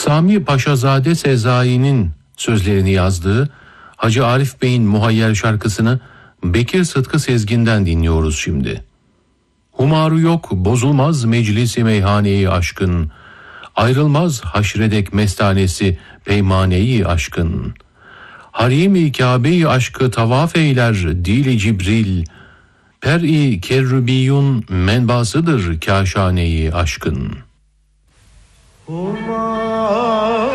Sami Paşazade Sezai'nin sözlerini yazdığı Hacı Arif Bey'in Muhayyer şarkısını Bekir Sıtkı Sezgin'den dinliyoruz şimdi. Humaru yok, bozulmaz meclisi meyhaneyi aşkın, ayrılmaz haşredek mestanesi peymaneyi aşkın. Harimi Kabe-i aşkı tavaf eyler dili Cibril, per-i kerrübiyun menbasıdır kâşaneyi aşkın. Humaru